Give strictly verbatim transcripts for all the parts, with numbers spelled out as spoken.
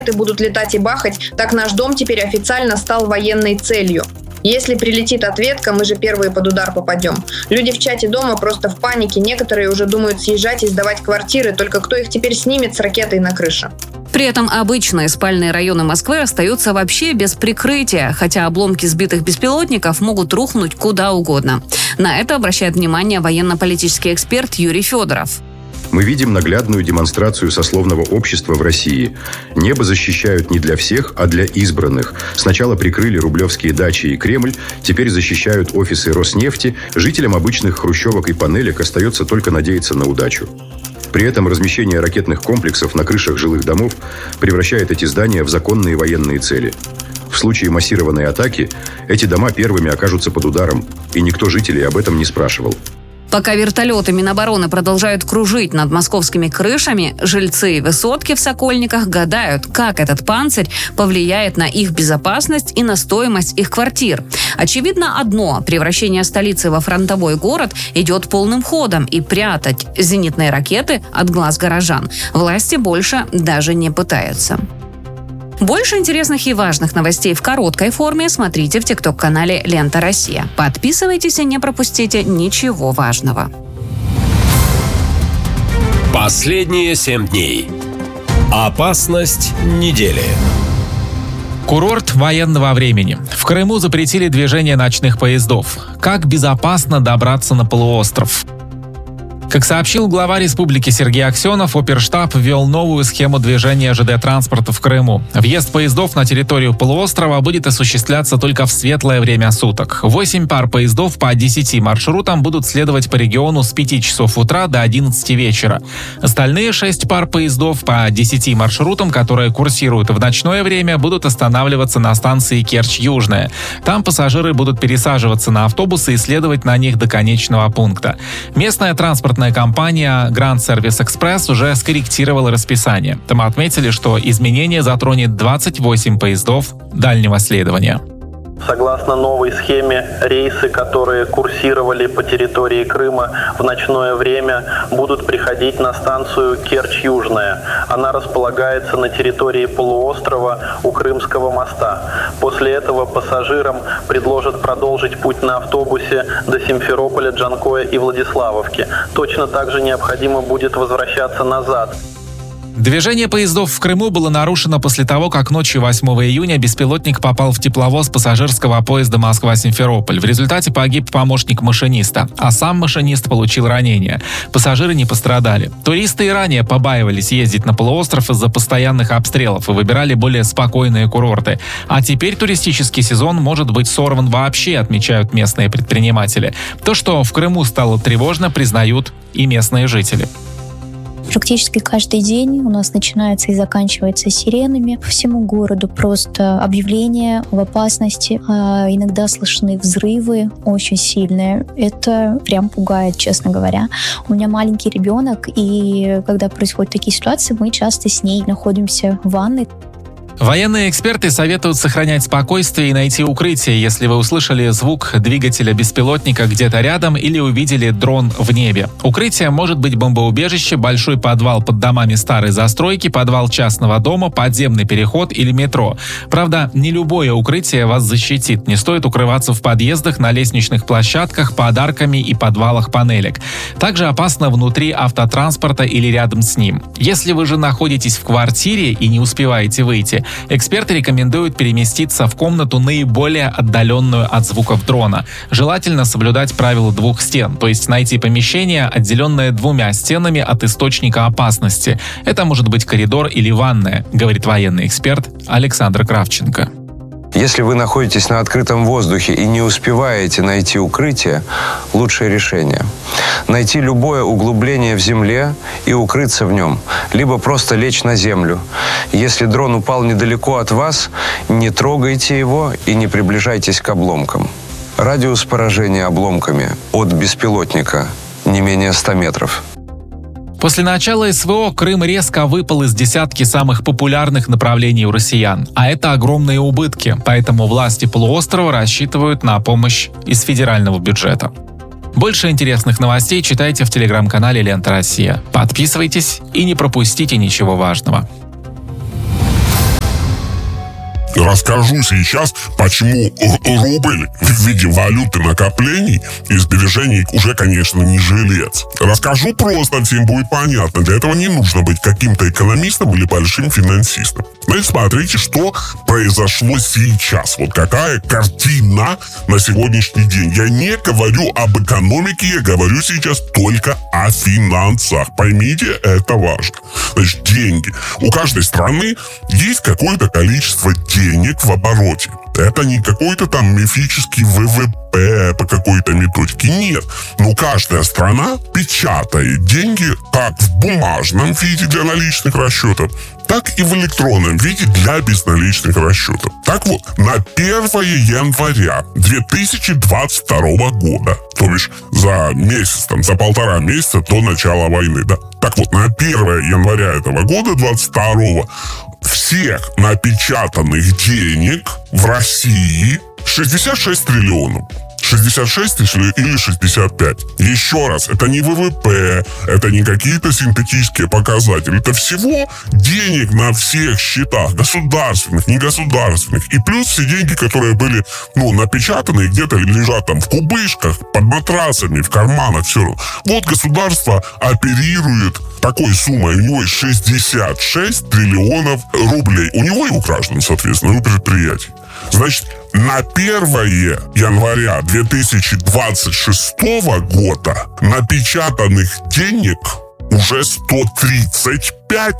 будут летать и бахать, так наш дом теперь официально стал военной целью. Если прилетит ответка, мы же первые под удар попадем. Люди в чате дома просто в панике, некоторые уже думают съезжать и сдавать квартиры, только кто их теперь снимет с ракетой на крыше? При этом обычные спальные районы Москвы остаются вообще без прикрытия, хотя обломки сбитых беспилотников могут рухнуть куда угодно. На это обращает внимание военно-политический эксперт Юрий Федоров. Мы видим наглядную демонстрацию сословного общества в России. Небо защищают не для всех, а для избранных. Сначала прикрыли рублевские дачи и Кремль, теперь защищают офисы Роснефти. Жителям обычных хрущевок и панелек остается только надеяться на удачу. При этом размещение ракетных комплексов на крышах жилых домов превращает эти здания в законные военные цели. В случае массированной атаки эти дома первыми окажутся под ударом, и никто жителей об этом не спрашивал. Пока вертолеты Минобороны продолжают кружить над московскими крышами, жильцы высотки в Сокольниках гадают, как этот панцирь повлияет на их безопасность и на стоимость их квартир. Очевидно одно – превращение столицы во фронтовой город идет полным ходом, и прятать зенитные ракеты от глаз горожан власти больше даже не пытаются. Больше интересных и важных новостей в короткой форме смотрите в тикток-канале «Лента Россия». Подписывайтесь и не пропустите ничего важного. Последние семь дней. Опасность недели. Курорт военного времени. В Крыму запретили движение ночных поездов. Как безопасно добраться на полуостров? Как сообщил глава республики Сергей Аксенов, оперштаб ввел новую схему движения ЖД-транспорта в Крыму. Въезд поездов на территорию полуострова будет осуществляться только в светлое время суток. Восемь пар поездов по десяти маршрутам будут следовать по региону с пяти часов утра до одиннадцати вечера. Остальные шесть пар поездов по десяти маршрутам, которые курсируют в ночное время, будут останавливаться на станции Керчь-Южная. Там пассажиры будут пересаживаться на автобусы и следовать на них до конечного пункта. Местная транспортная компания Grand Service Express уже скорректировала расписание. Там отметили, что изменение затронет двадцать восемь поездов дальнего следования. Согласно новой схеме, рейсы, которые курсировали по территории Крыма в ночное время, будут приходить на станцию Керчь-Южная. Она располагается на территории полуострова у Крымского моста. После этого пассажирам предложат продолжить путь на автобусе до Симферополя, Джанкоя и Владиславовки. Точно так же необходимо будет возвращаться назад. Движение поездов в Крыму было нарушено после того, как ночью восьмого июня беспилотник попал в тепловоз пассажирского поезда Москва-Симферополь. В результате погиб помощник машиниста, а сам машинист получил ранения. Пассажиры не пострадали. Туристы и ранее побаивались ездить на полуостров из-за постоянных обстрелов и выбирали более спокойные курорты. А теперь туристический сезон может быть сорван вообще, отмечают местные предприниматели. То, что в Крыму стало тревожно, признают и местные жители. Практически каждый день у нас начинается и заканчивается сиренами. По всему городу просто объявления в опасности. А иногда слышны взрывы очень сильные. Это прям пугает, честно говоря. У меня маленький ребенок, и когда происходят такие ситуации, мы часто с ней находимся в ванной. Военные эксперты советуют сохранять спокойствие и найти укрытие, если вы услышали звук двигателя беспилотника где-то рядом или увидели дрон в небе. Укрытие может быть бомбоубежище, большой подвал под домами старой застройки, подвал частного дома, подземный переход или метро. Правда, не любое укрытие вас защитит. Не стоит укрываться в подъездах, на лестничных площадках, под арками и подвалах панелек. Также опасно внутри автотранспорта или рядом с ним. Если вы же находитесь в квартире и не успеваете выйти, эксперты рекомендуют переместиться в комнату, наиболее отдаленную от звуков дрона. Желательно соблюдать правило двух стен, то есть найти помещение, отделенное двумя стенами от источника опасности. Это может быть коридор или ванная, говорит военный эксперт Александр Кравченко. Если вы находитесь на открытом воздухе и не успеваете найти укрытие, лучшее решение – найти любое углубление в земле и укрыться в нем, либо просто лечь на землю. Если дрон упал недалеко от вас, не трогайте его и не приближайтесь к обломкам. Радиус поражения обломками от беспилотника не менее ста метров. После начала СВО Крым резко выпал из десятки самых популярных направлений у россиян. А это огромные убытки, поэтому власти полуострова рассчитывают на помощь из федерального бюджета. Больше интересных новостей читайте в телеграм-канале «Лента Россия». Подписывайтесь и не пропустите ничего важного. Расскажу сейчас, почему рубль в виде валюты накоплений и сбережений уже, конечно, не жилец. Расскажу просто, всем будет понятно. Для этого не нужно быть каким-то экономистом или большим финансистом. Значит, смотрите, что произошло сейчас. Вот какая картина на сегодняшний день. Я не говорю об экономике, я говорю сейчас только о финансах. Поймите, это важно. Значит, деньги. У каждой страны есть какое-то количество денег в обороте. Это не какой-то там мифический вэ вэ пэ по какой-то методике. Нет. Но каждая страна печатает деньги как в бумажном виде для наличных расчетов, так и в электронном виде для безналичных расчетов. Так вот, на первое января две тысячи двадцать второго года, то бишь за месяц, там, за полтора месяца до начала войны, да? Так вот, на первое января этого года, двадцать второго, всех напечатанных денег в России шестьдесят шесть триллионов. шестьдесят шесть или шестьдесят пять. Еще раз, это не вэ вэ пэ, это не какие-то синтетические показатели. Это всего денег на всех счетах, государственных, негосударственных. И плюс все деньги, которые были, ну, напечатаны и где-то лежат там в кубышках, под матрасами, в карманах, все равно. Вот государство оперирует такой суммой. У него есть шестьдесят шесть триллионов рублей. У него и у граждан, соответственно, у предприятий. Значит, на первое января две тысячи двадцать шестого года напечатанных денег уже сто тридцать пять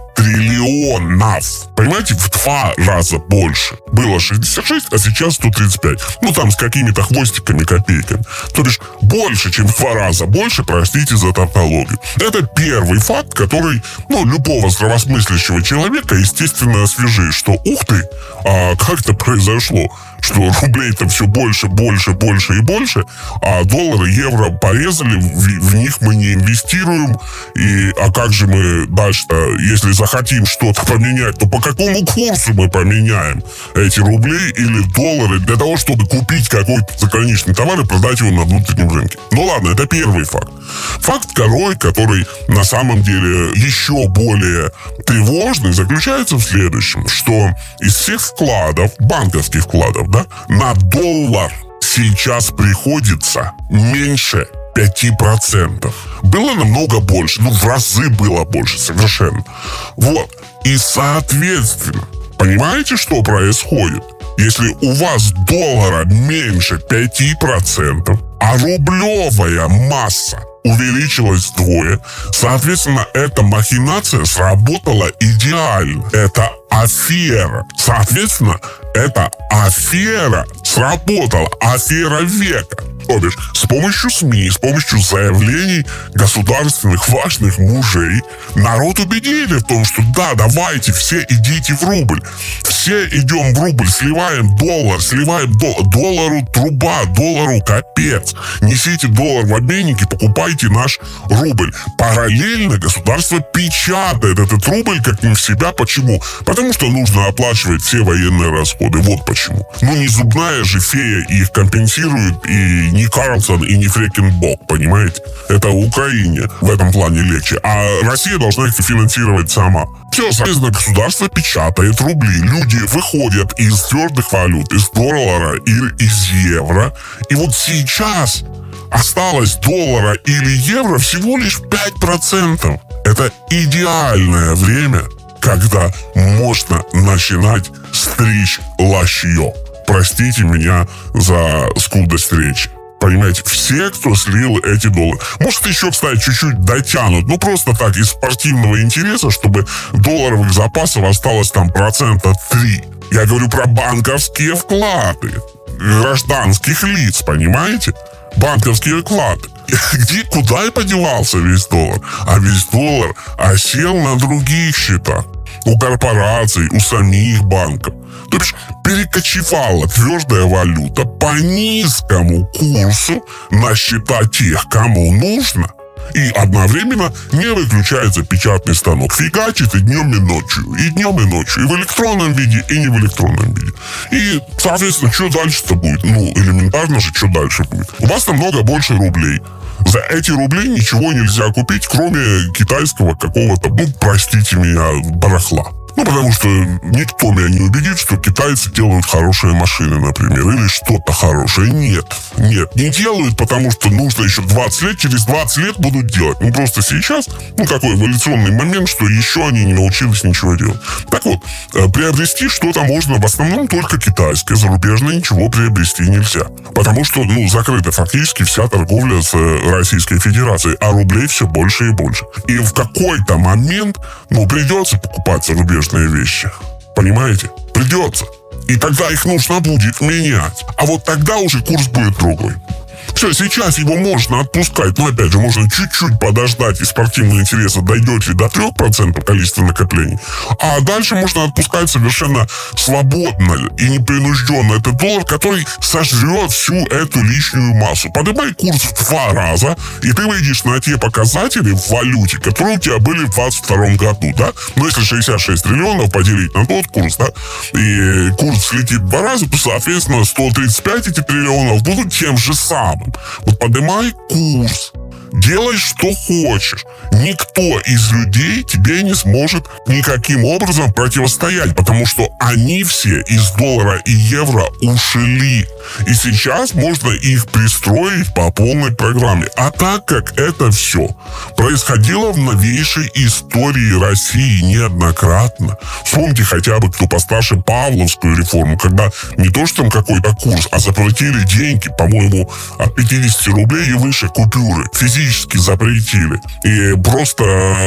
триллионов. Понимаете, в два раза больше. Было шестьдесят шесть, а сейчас сто тридцать пять. Ну, там с какими-то хвостиками, копейками. То бишь, больше, чем в два раза больше, простите за тавтологию. Это первый факт, который, ну, любого здравомыслящего человека, естественно, освежит, что, ух ты, а как это произошло? Что рублей-то все больше, больше, больше и больше, а доллары, евро порезали, в, в них мы не инвестируем. И, а как же мы дальше-то, если захотим что-то поменять, то по какому курсу мы поменяем эти рубли или доллары для того, чтобы купить какой-то заграничный товар и продать его на внутреннем рынке? Ну ладно, это первый факт. Факт второй, который на самом деле еще более тревожный, заключается в следующем, что из всех вкладов, банковских вкладов, да, на доллар сейчас приходится меньше пять процентов. Было намного больше, ну в разы было больше совершенно. Вот. И соответственно, понимаете, что происходит? Если у вас доллара меньше пять процентов, а рублевая масса увеличилась вдвое, соответственно, эта махинация сработала идеально. Это афера. Соответственно, эта афера сработала. Афера века. То бишь, с помощью СМИ, с помощью заявлений государственных важных мужей народ убедили в том, что да, давайте, все идите в рубль. Все идем в рубль, сливаем доллар, сливаем доллар. Доллару труба, доллару капец. Несите доллар в обменники, покупайте наш рубль. Параллельно государство печатает этот рубль как не в себя. Почему? Потому что нужно оплачивать все военные расходы. Вот почему. Ну, не зубная же фея их компенсирует, и не Карлсон, и не Фрекенбок, понимаете? Это Украине в этом плане легче. А Россия должна их финансировать сама. Все, соответственно, государство печатает рубли. Люди выходят из твердых валют, из доллара или из евро. И вот сейчас осталось доллара или евро всего лишь пять процентов. Это идеальное время, когда можно начинать стричь лащье. Простите меня за скудость речи. Понимаете, все, кто слил эти доллары. Может, еще, кстати, чуть-чуть дотянут. Ну, просто так, из спортивного интереса, чтобы долларовых запасов осталось там процента три. Я говорю про банковские вклады гражданских лиц, понимаете? Банковские вклады. Где, куда и подевался весь доллар? А весь доллар осел на других счетах. У корпораций, у самих банков. То бишь, перекочевала твердая валюта по низкому курсу на счета тех, кому нужно. И одновременно не выключается печатный станок. Фигачит и днем, и ночью. И днем, и ночью. И в электронном виде, и не в электронном виде. И, соответственно, что дальше-то будет? Ну, элементарно же, что дальше будет. У вас намного больше рублей. За эти рубли ничего нельзя купить, кроме китайского какого-то, ну, простите меня, барахла. Ну, потому что никто меня не убедит, что китайцы делают хорошие машины, например, или что-то хорошее. Нет, нет, не делают, потому что нужно еще двадцать лет, через двадцать лет будут делать. Ну, просто сейчас, ну, такой эволюционный момент, что еще они не научились ничего делать. Так вот, приобрести что-то можно в основном только китайское, зарубежное ничего приобрести нельзя. Потому что, ну, закрыта фактически вся торговля с Российской Федерацией, а рублей все больше и больше. И в какой-то момент, ну, придется покупать зарубежные вещи. Понимаете? Придется. И тогда их нужно будет менять. А вот тогда уже курс будет другой. Все, сейчас его можно отпускать, но опять же, можно чуть-чуть подождать, и спортивный интерес дойдет ли до трех процентов количества накоплений. А дальше можно отпускать совершенно свободно и непринужденно этот доллар, который сожрет всю эту лишнюю массу. Поднимай курс в два раза, и ты выйдешь на те показатели в валюте, которые у тебя были в двадцать втором году, да? Ну, если шестьдесят шесть триллионов поделить на тот курс, да, и курс слетит в два раза, то, соответственно, сто тридцать пять эти триллионов будут тем же самым. Вот поднимай курс, делай, что хочешь. Никто из людей тебе не сможет никаким образом противостоять, потому что они все из доллара и евро ушли. И сейчас можно их пристроить по полной программе. А так как это все происходило в новейшей истории России неоднократно, вспомните хотя бы, кто постарше, Павловскую реформу, когда не то что там какой-то курс, а запретили деньги, по-моему, от пятьдесят рублей и выше купюры. Физически запретили. И просто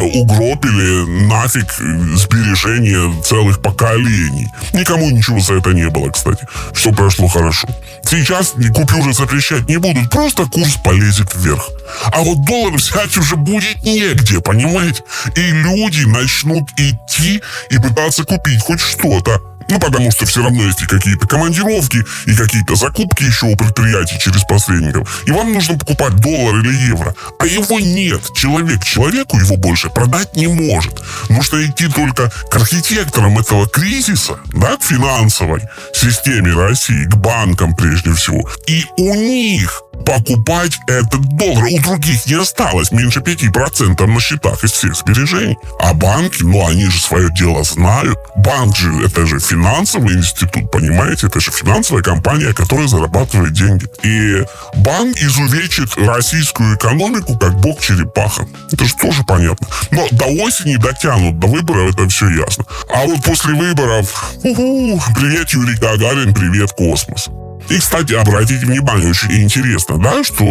угробили нафиг сбережения целых поколений. Никому ничего за это не было, кстати. Все прошло хорошо. Сейчас купюры запрещать не будут, просто курс полезет вверх. А вот доллар взять уже будет негде, понимаете? И люди начнут идти и пытаться купить хоть что-то. Ну, потому что все равно есть и какие-то командировки, и какие-то закупки еще у предприятий через посредников. И вам нужно покупать доллар или евро. А его нет. Человек человеку его больше продать не может. Нужно идти только к архитекторам этого кризиса, да, к финансовой системе России, к банкам прежде всего. И у них покупать этот доллар. У других не осталось меньше пяти процентов на счетах из всех сбережений. А банки, ну, они же свое дело знают. Банк же, это же финансовый институт, понимаете? Это же финансовая компания, которая зарабатывает деньги. И банк изувечит российскую экономику, как бог черепаха. Это же тоже понятно. Но до осени дотянут, до выборов это все ясно. А вот после выборов, у-ху, привет, Юрий Гагарин, привет, космос. И, кстати, обратите внимание, очень интересно, да, что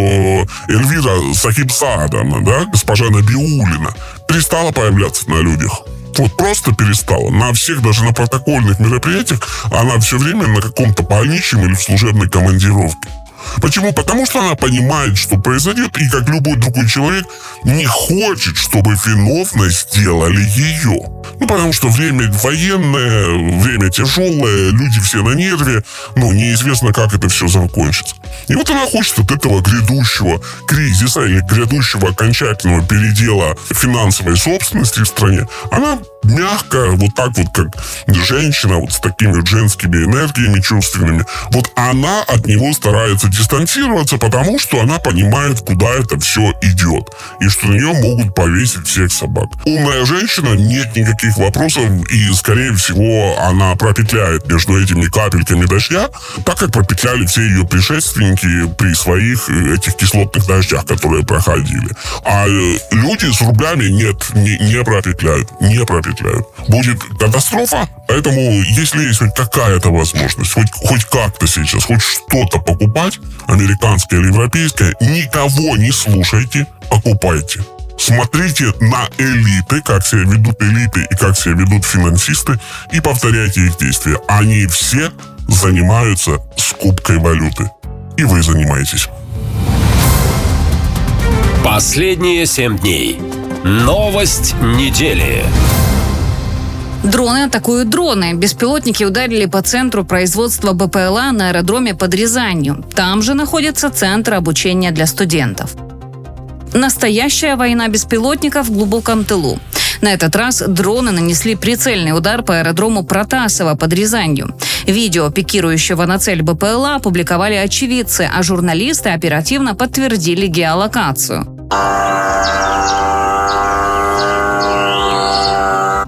Эльвира Сахибзадовна, да, госпожа Набиуллина, перестала появляться на людях. Вот просто перестала. На всех, даже на протокольных мероприятиях, она все время на каком-то больничном или в служебной командировке. Почему? Потому что она понимает, что произойдет, и как любой другой человек не хочет, чтобы виновной сделали ее. Ну, потому что время военное, время тяжелое, люди все на нерве, ну, неизвестно, как это все закончится. И вот она хочет от этого грядущего кризиса или грядущего окончательного передела финансовой собственности в стране, она мягко, вот так вот, как женщина, вот с такими вот женскими энергиями чувственными, вот она от него старается дистанцироваться, потому что она понимает, куда это все идет, и что на нее могут повесить всех собак. Умная женщина, нет никаких вопросов, и, скорее всего, она пропетляет между этими капельками дождя, так как пропетляли все ее предшественники при своих этих кислотных дождях, которые проходили. А люди с рублями нет, не, не пропетляют, не пропетляют. Будет катастрофа, поэтому если есть хоть какая-то возможность, хоть, хоть как-то сейчас, хоть что-то покупать, американское или европейское, никого не слушайте, покупайте. Смотрите на элиты, как себя ведут элиты и как себя ведут финансисты, и повторяйте их действия. Они все занимаются скупкой валюты. И вы занимаетесь. Последние семь дней. Новость недели. Дроны атакуют дроны. Беспилотники ударили по центру производства БПЛА на аэродроме под Рязанью. Там же находится центр обучения для студентов. Настоящая война беспилотников в глубоком тылу. На этот раз дроны нанесли прицельный удар по аэродрому Протасово под Рязанью. Видео пикирующего на цель БПЛА опубликовали очевидцы, а журналисты оперативно подтвердили геолокацию.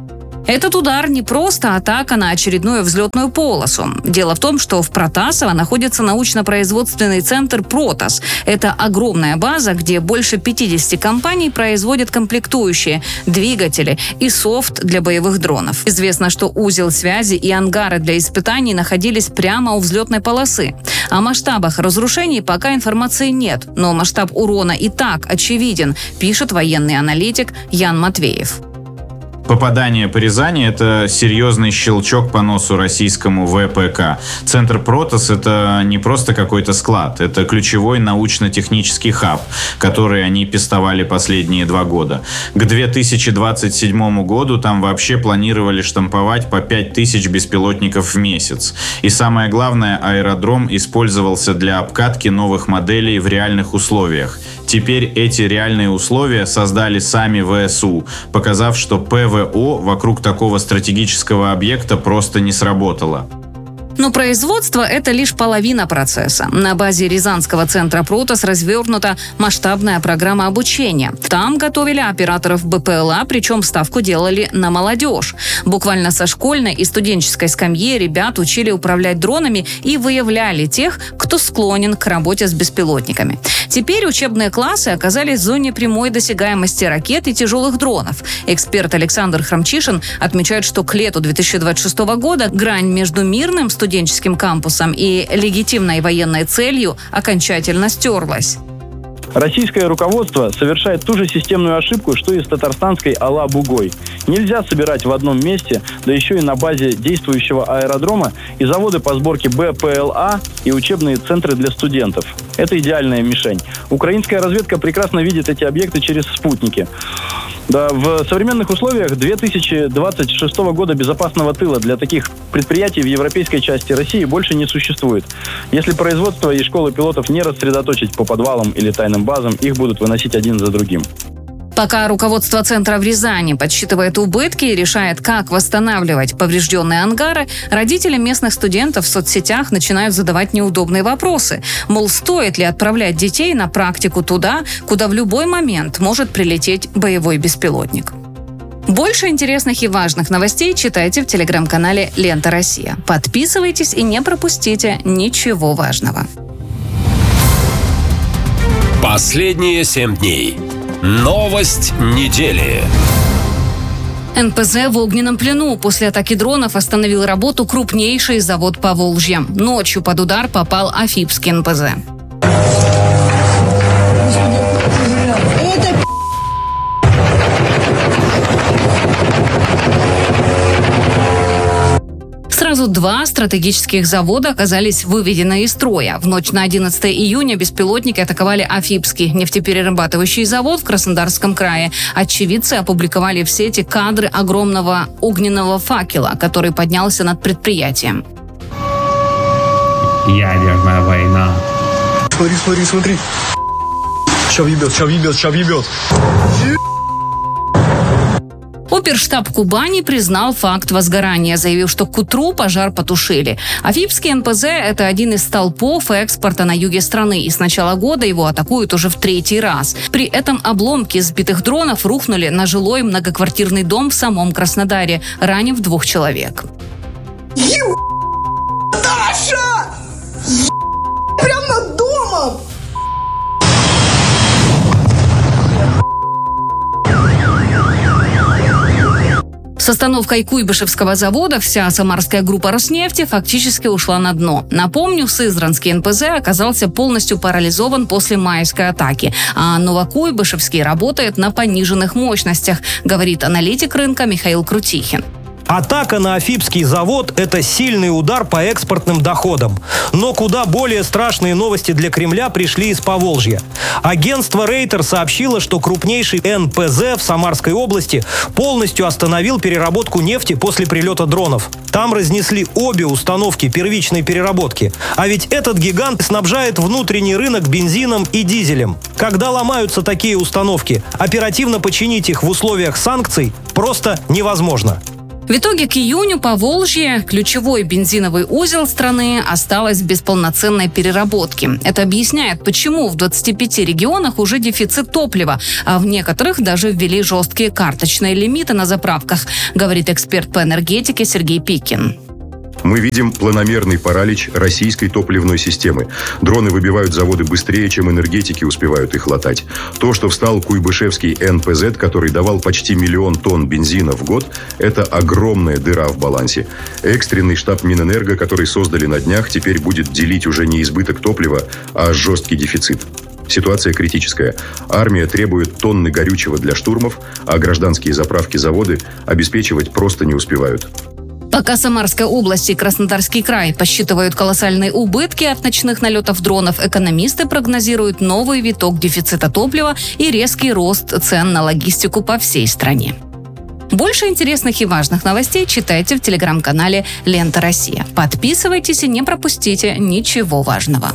Этот удар не просто атака на очередную взлетную полосу. Дело в том, что в Протасово находится научно-производственный центр «Протас». Это огромная база, где больше пятьдесят компаний производят комплектующие, двигатели и софт для боевых дронов. Известно, что узел связи и ангары для испытаний находились прямо у взлетной полосы. О масштабах разрушений пока информации нет, но масштаб урона и так очевиден, пишет военный аналитик Ян Матвеев. Попадание по Рязани – это серьезный щелчок по носу российскому ВПК. Центр «Протас» – это не просто какой-то склад, это ключевой научно-технический хаб, который они пестовали последние два года. К две тысячи двадцать седьмому году там вообще планировали штамповать по пять тысяч беспилотников в месяц. И самое главное, аэродром использовался для обкатки новых моделей в реальных условиях. Теперь эти реальные условия создали сами ВСУ, показав, что ПВО вокруг такого стратегического объекта просто не сработало. Но производство – это лишь половина процесса. На базе Рязанского центра «Протас» развернута масштабная программа обучения. Там готовили операторов БПЛА, причем ставку делали на молодежь. Буквально со школьной и студенческой скамьи ребят учили управлять дронами и выявляли тех, кто склонен к работе с беспилотниками. Теперь учебные классы оказались в зоне прямой досягаемости ракет и тяжелых дронов. Эксперт Александр Храмчишин отмечает, что к лету две тысячи двадцать шестого года грань между мирным студенческим кампусом и легитимной военной целью окончательно стерлась. Российское руководство совершает ту же системную ошибку, что и с татарстанской Ала-Бугой. Нельзя собирать в одном месте, да еще и на базе действующего аэродрома, и заводы по сборке БПЛА, и учебные центры для студентов. Это идеальная мишень. Украинская разведка прекрасно видит эти объекты через спутники. Да, в современных условиях две тысячи двадцать шестого года безопасного тыла для таких предприятий в европейской части России больше не существует. Если производство и школы пилотов не рассредоточить по подвалам или тайным базам, их будут выносить один за другим. Пока руководство центра в Рязани подсчитывает убытки и решает, как восстанавливать поврежденные ангары, родители местных студентов в соцсетях начинают задавать неудобные вопросы. Мол, стоит ли отправлять детей на практику туда, куда в любой момент может прилететь боевой беспилотник. Больше интересных и важных новостей читайте в телеграм-канале «Лента Россия». Подписывайтесь и не пропустите ничего важного. Последние семь дней. Новость недели. эн пэ зэ в огненном плену. После атаки дронов остановил работу крупнейший завод Поволжья. Ночью под удар попал Афипский эн пэ зэ. Сразу два стратегических завода оказались выведены из строя. В ночь на одиннадцатое июня беспилотники атаковали Афипский нефтеперерабатывающий завод в Краснодарском крае. Очевидцы опубликовали в сети кадры огромного огненного факела, который поднялся над предприятием. Ядерная война. Смотри, смотри, смотри. Ща въебет, ща въебет, ща въебет. Оперштаб Кубани признал факт возгорания, заявив, что к утру пожар потушили. Афипский эн пэ зэ – это один из столпов экспорта на юге страны, и с начала года его атакуют уже в третий раз. При этом обломки сбитых дронов рухнули на жилой многоквартирный дом в самом Краснодаре, ранив двух человек. Еб... Даша! Еб... Прям над домом! С остановкой Куйбышевского завода вся самарская группа Роснефти фактически ушла на дно. Напомню, Сызранский эн пэ зэ оказался полностью парализован после майской атаки, а Новокуйбышевский работает на пониженных мощностях, говорит аналитик рынка Михаил Крутихин. Атака на Афипский завод – это сильный удар по экспортным доходам. Но куда более страшные новости для Кремля пришли из Поволжья. Агентство Рейтер сообщило, что крупнейший эн пэ зэ в Самарской области полностью остановил переработку нефти после прилета дронов. Там разнесли обе установки первичной переработки. А ведь этот гигант снабжает внутренний рынок бензином и дизелем. Когда ломаются такие установки, оперативно починить их в условиях санкций просто невозможно. В итоге к июню Поволжье, ключевой бензиновый узел страны, осталось без полноценной переработки. Это объясняет, почему в двадцати пяти регионах уже дефицит топлива, а в некоторых даже ввели жесткие карточные лимиты на заправках, говорит эксперт по энергетике Сергей Пикин. Мы видим планомерный паралич российской топливной системы. Дроны выбивают заводы быстрее, чем энергетики успевают их латать. То, что встал Куйбышевский эн пэ зет, который давал почти миллион тонн бензина в год, это огромная дыра в балансе. Экстренный штаб Минэнерго, который создали на днях, теперь будет делить уже не избыток топлива, а жесткий дефицит. Ситуация критическая. Армия требует тонны горючего для штурмов, а гражданские заправки-заводы обеспечивать просто не успевают. Пока Самарская область и Краснодарский край посчитывают колоссальные убытки от ночных налетов дронов, экономисты прогнозируют новый виток дефицита топлива и резкий рост цен на логистику по всей стране. Больше интересных и важных новостей читайте в телеграм-канале «Лента Россия». Подписывайтесь и не пропустите ничего важного.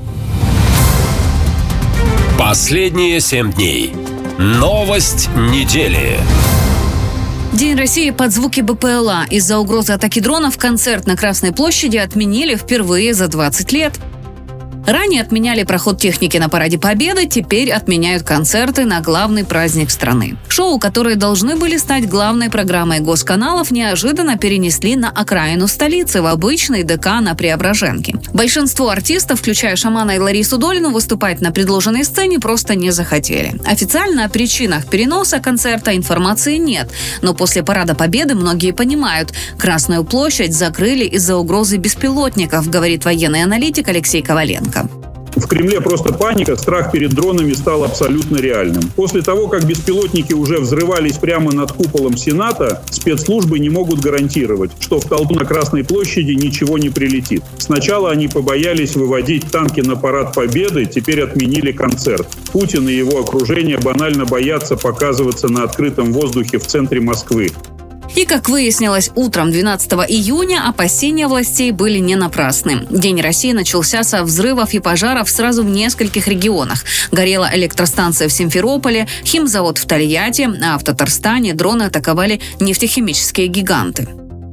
Последние семь дней. Новость недели. День России под звуки бэ пэ эл а. Из-за угрозы атаки дронов концерт на Красной площади отменили впервые за двадцать лет. Ранее отменяли проход техники на Параде Победы, теперь отменяют концерты на главный праздник страны. Шоу, которые должны были стать главной программой госканалов, неожиданно перенесли на окраину столицы, в обычный дэ ка на Преображенке. Большинство артистов, включая шамана и Ларису Долину, выступать на предложенной сцене просто не захотели. Официально о причинах переноса концерта информации нет, но после Парада Победы многие понимают, Красную площадь закрыли из-за угрозы беспилотников, говорит военный аналитик Алексей Коваленко. В Кремле просто паника, страх перед дронами стал абсолютно реальным. После того, как беспилотники уже взрывались прямо над куполом Сената, спецслужбы не могут гарантировать, что в толпу на Красной площади ничего не прилетит. Сначала они побоялись выводить танки на Парад Победы, теперь отменили концерт. Путин и его окружение банально боятся показываться на открытом воздухе в центре Москвы. И, как выяснилось, утром двенадцатого июня опасения властей были не напрасны. День России начался со взрывов и пожаров сразу в нескольких регионах. Горела электростанция в Симферополе, химзавод в Тольятти, а в Татарстане дроны атаковали нефтехимические гиганты.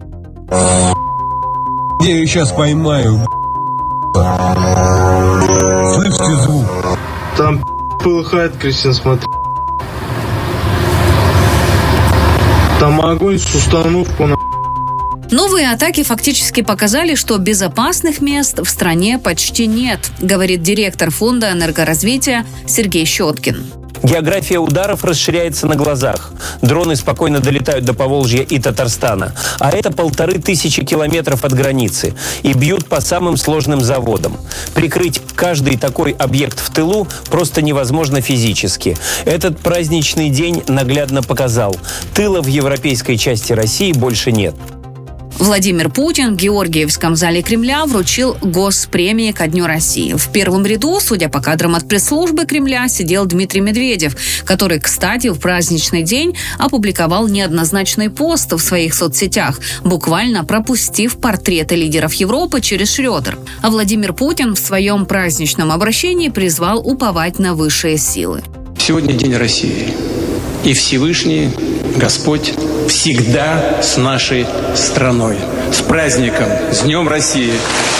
Я ее сейчас поймаю. Слышите звук? Там полыхает, Кристина, смотри. Там огонь с установку на... Новые атаки фактически показали, что безопасных мест в стране почти нет, говорит директор фонда энергоразвития Сергей Щеткин. География ударов расширяется на глазах. Дроны спокойно долетают до Поволжья и Татарстана. А это полторы тысячи километров от границы. И бьют по самым сложным заводам. Прикрыть каждый такой объект в тылу просто невозможно физически. Этот праздничный день наглядно показал. Тыла в европейской части России больше нет. Владимир Путин в Георгиевском зале Кремля вручил госпремии ко Дню России. В первом ряду, судя по кадрам от пресс-службы Кремля, сидел Дмитрий Медведев, который, кстати, в праздничный день опубликовал неоднозначный пост в своих соцсетях, буквально пропустив портреты лидеров Европы через Шрёдер. А Владимир Путин в своем праздничном обращении призвал уповать на высшие силы. Сегодня День России. И Всевышний Господь всегда с нашей страной. С праздником! С Днем России!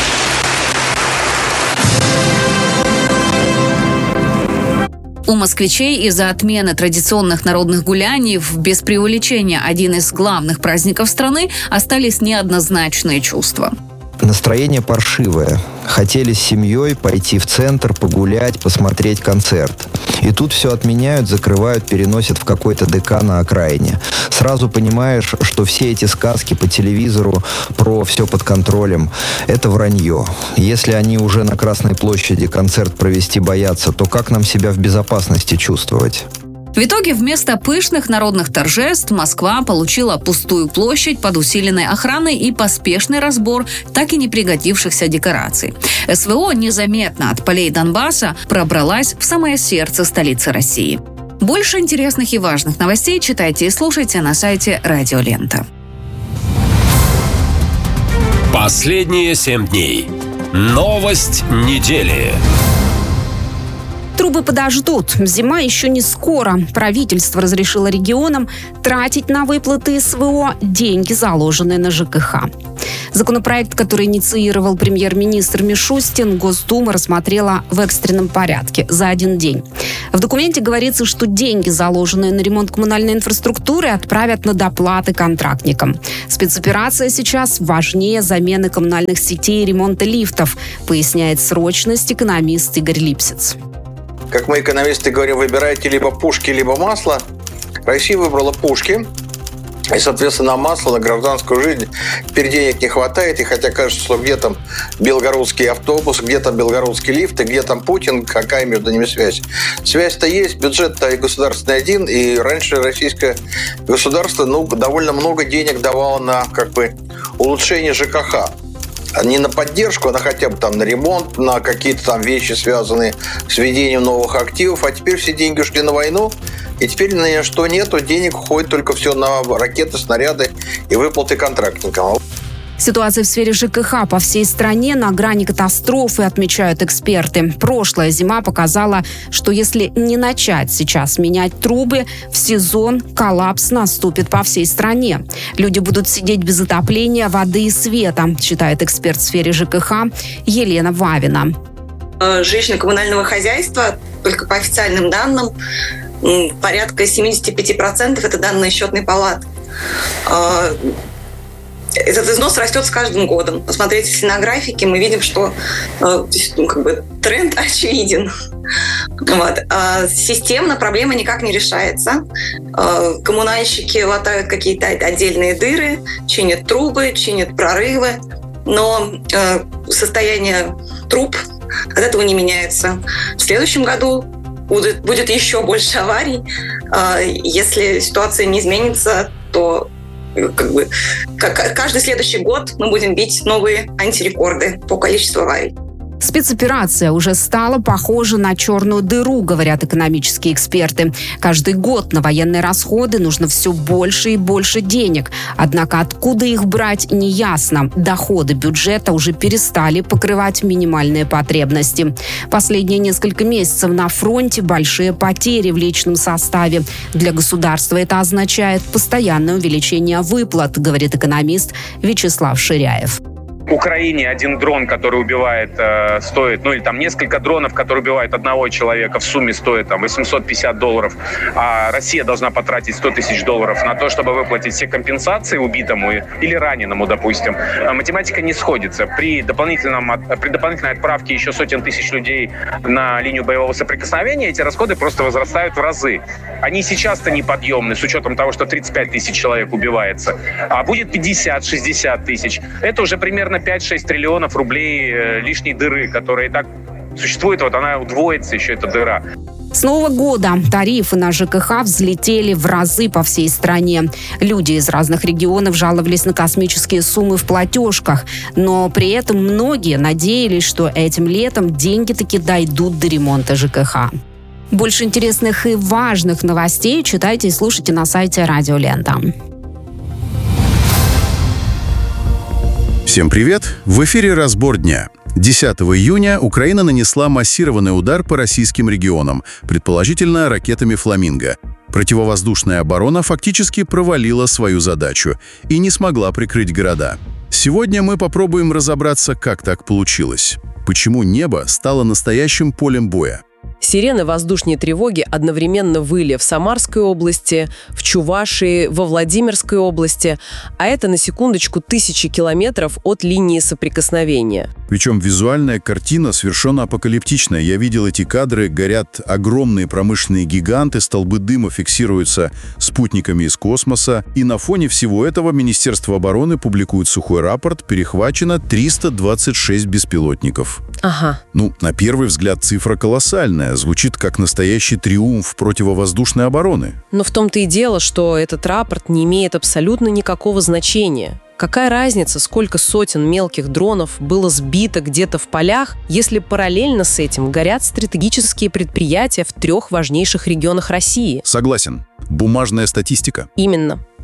У москвичей из-за отмены традиционных народных гуляний в, без преувеличения, один из главных праздников страны, остались неоднозначные чувства. Настроение паршивое. Хотели с семьей пойти в центр, погулять, посмотреть концерт. И тут все отменяют, закрывают, переносят в какой-то дэ ка на окраине. Сразу понимаешь, что все эти сказки по телевизору про все под контролем – это вранье. Если они уже на Красной площади концерт провести боятся, то как нам себя в безопасности чувствовать? В итоге вместо пышных народных торжеств Москва получила пустую площадь под усиленной охраной и поспешный разбор так и не пригодившихся декораций. эс вэ о незаметно от полей Донбасса пробралась в самое сердце столицы России. Больше интересных и важных новостей читайте и слушайте на сайте Радио Лента. Последние семь дней. Новость недели. Трубы подождут. Зима еще не скоро. Правительство разрешило регионам тратить на выплаты СВО деньги, заложенные на ЖКХ. Законопроект, который инициировал премьер-министр Мишустин, Госдума рассмотрела в экстренном порядке за один день. В документе говорится, что деньги, заложенные на ремонт коммунальной инфраструктуры, отправят на доплаты контрактникам. Спецоперация сейчас важнее замены коммунальных сетей и ремонта лифтов, поясняет срочность экономист Игорь Липсиц. Как мы, экономисты, говорим, выбирайте либо пушки, либо масло. Россия выбрала пушки. И, соответственно, на масло, на гражданскую жизнь теперь денег не хватает. И хотя кажется, что где там белгородский автобус, где там белгородский лифт, и где там Путин, какая между ними связь? Связь-то есть, бюджет-то государственный один. И раньше российское государство ну, довольно много денег давало на как бы, улучшение ЖКХ. Не на поддержку, а на хотя бы там на ремонт, на какие-то там вещи, связанные с введением новых активов. А теперь все деньги ушли на войну, и теперь на что нету, денег уходит только все на ракеты, снаряды и выплаты контрактникам. Ситуация в сфере ЖКХ по всей стране на грани катастрофы, отмечают эксперты. Прошлая зима показала, что если не начать сейчас менять трубы, в сезон коллапс наступит по всей стране. Люди будут сидеть без отопления, воды и света, считает эксперт в сфере ЖКХ Елена Вавина. Жилищно-коммунального хозяйства, только по официальным данным, порядка семьдесят пять процентов это данные счетной палаты. Этот износ растет с каждым годом. Посмотрите, если на графике, мы видим, что э, ну, как бы тренд очевиден. Вот. А системно проблема никак не решается. Э, коммунальщики латают какие-то отдельные дыры, чинят трубы, чинят прорывы, но э, состояние труб от этого не меняется. В следующем году будет, будет еще больше аварий. Э, если ситуация не изменится, то Как бы, как, каждый следующий год мы будем бить новые антирекорды по количеству аварий. Спецоперация уже стала похожа на черную дыру, говорят экономические эксперты. Каждый год на военные расходы нужно все больше и больше денег. Однако откуда их брать, неясно. Доходы бюджета уже перестали покрывать минимальные потребности. Последние несколько месяцев на фронте большие потери в личном составе. Для государства это означает постоянное увеличение выплат, говорит экономист Вячеслав Ширяев. Украине один дрон, который убивает, э, стоит, ну или там несколько дронов, которые убивают одного человека, в сумме стоит там восемьсот пятьдесят долларов, а Россия должна потратить сто тысяч долларов на то, чтобы выплатить все компенсации убитому или раненому, допустим. Математика не сходится. При, дополнительном, при дополнительной отправке еще сотен тысяч людей на линию боевого соприкосновения эти расходы просто возрастают в разы. Они сейчас-то неподъемны, с учетом того, что тридцать пять тысяч человек убивается, а будет пятьдесят-шестьдесят тысяч. Это уже примерно пять-шесть триллионов рублей э, лишней дыры, которая и так существует, вот она удвоится, еще эта дыра. С Нового года тарифы на ЖКХ взлетели в разы по всей стране. Люди из разных регионов жаловались на космические суммы в платежках, но при этом многие надеялись, что этим летом деньги таки дойдут до ремонта ЖКХ. Больше интересных и важных новостей читайте и слушайте на сайте Радио Лента. Всем привет! В эфире «Разбор дня». десятого июня Украина нанесла массированный удар по российским регионам, предположительно ракетами «Фламинго». Противовоздушная оборона фактически провалила свою задачу и не смогла прикрыть города. Сегодня мы попробуем разобраться, как так получилось. Почему небо стало настоящим полем боя? Сирены воздушной тревоги одновременно выли в Самарской области, в Чувашии, во Владимирской области, а это, на секундочку, тысячи километров от линии соприкосновения. Причем визуальная картина совершенно апокалиптичная. Я видел эти кадры, горят огромные промышленные гиганты, столбы дыма фиксируются спутниками из космоса, и на фоне всего этого Министерство обороны публикует сухой рапорт: перехвачено триста двадцать шесть беспилотников. Ага. Ну, на первый взгляд цифра колоссальная, звучит как настоящий триумф противовоздушной обороны. Но в том-то и дело, что этот рапорт не имеет абсолютно никакого значения. Какая разница, сколько сотен мелких дронов было сбито где-то в полях, если параллельно с этим горят стратегические предприятия в трех важнейших регионах России? Согласен. Бумажная статистика. Именно.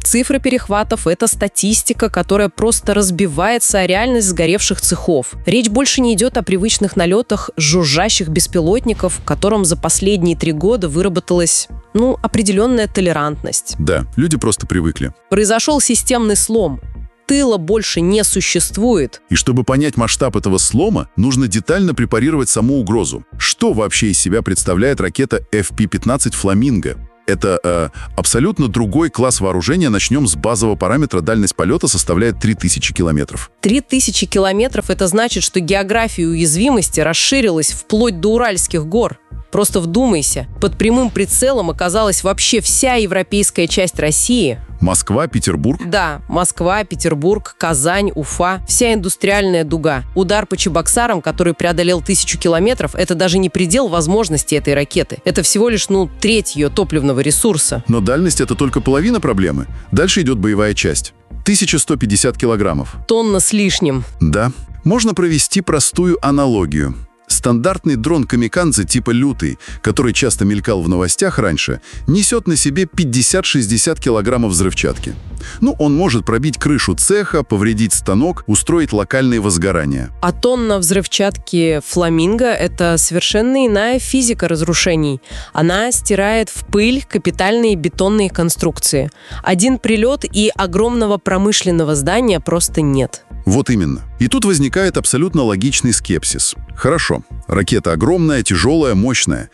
Цифры перехватов — это статистика, которая просто разбивается о реальность сгоревших цехов. Речь больше не идет о привычных налетах жужжащих беспилотников, которым за последние три года выработалась, ну, определенная толерантность. Да, люди просто привыкли. Произошел системный слом. Тыла больше не существует. И чтобы понять масштаб этого слома, нужно детально препарировать саму угрозу. Что вообще из себя представляет ракета эф пи пятнадцать «Фламинго»? Это э, абсолютно другой класс вооружения. Начнем с базового параметра. Дальность полета составляет три тысячи километров. три тысячи километров — это значит, что география уязвимости расширилась вплоть до Уральских гор. Просто вдумайся, под прямым прицелом оказалась вообще вся европейская часть России. Москва, Петербург? Да, Москва, Петербург, Казань, Уфа, вся индустриальная дуга. Удар по Чебоксарам, который преодолел тысячу километров, это даже не предел возможностей этой ракеты. Это всего лишь, ну, треть ее топливного ресурса. Но дальность — это только половина проблемы. Дальше идет боевая часть. тысяча сто пятьдесят килограммов. Тонна с лишним. Да. Можно провести простую аналогию. Стандартный дрон «Камикадзе» типа «Лютый», который часто мелькал в новостях раньше, несет на себе пятьдесят-шестьдесят килограммов взрывчатки. Ну, он может пробить крышу цеха, повредить станок, устроить локальные возгорания. А тонна взрывчатки «Фламинго» — это совершенно иная физика разрушений. Она стирает в пыль капитальные бетонные конструкции. Один прилет, и огромного промышленного здания просто нет. Вот именно. И тут возникает абсолютно логичный скепсис. Хорошо, ракета огромная, тяжелая, мощная.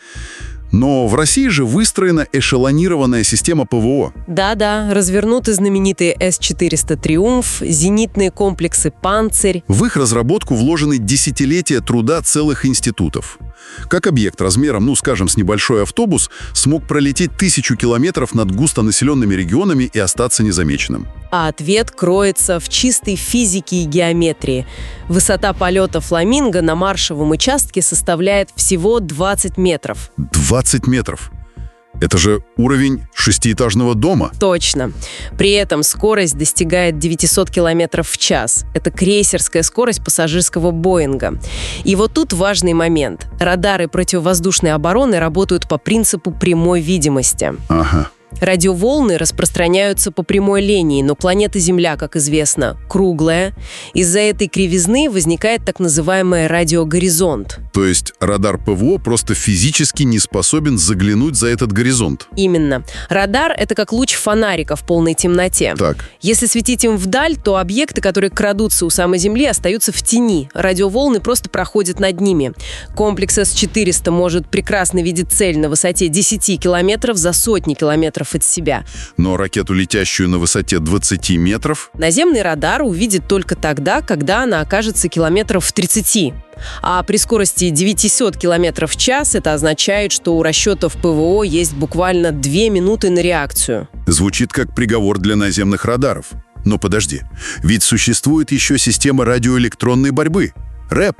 Но в России же выстроена эшелонированная система ПВО. Да-да, развернуты знаменитые эс четыреста «Триумф», зенитные комплексы «Панцирь». В их разработку вложены десятилетия труда целых институтов. Как объект размером, ну, скажем, с небольшой автобус, смог пролететь тысячу километров над густонаселенными регионами и остаться незамеченным? А ответ кроется в чистой физике и геометрии. Высота полета «Фламинго» на маршевом участке составляет всего двадцать метров. двадцать метров? Это же уровень шестиэтажного дома. Точно. При этом скорость достигает девятьсот километров в час. Это крейсерская скорость пассажирского «Боинга». И вот тут важный момент. Радары противовоздушной обороны работают по принципу прямой видимости. Ага. Радиоволны распространяются по прямой линии, но планета Земля, как известно, круглая. Из-за этой кривизны возникает так называемый радиогоризонт. То есть радар ПВО просто физически не способен заглянуть за этот горизонт? Именно. Радар — это как луч фонарика в полной темноте. Так. Если светить им вдаль, то объекты, которые крадутся у самой Земли, остаются в тени. Радиоволны просто проходят над ними. Комплекс эс четыреста может прекрасно видеть цель на высоте десяти километров за сотни километров от себя. Но ракету, летящую на высоте двадцати метров? Наземный радар увидит только тогда, когда она окажется километров в тридцати. А при скорости девятьсот километров в час это означает, что у расчетов ПВО есть буквально две минуты на реакцию. Звучит как приговор для наземных радаров. Но подожди, ведь существует еще система радиоэлектронной борьбы – РЭП.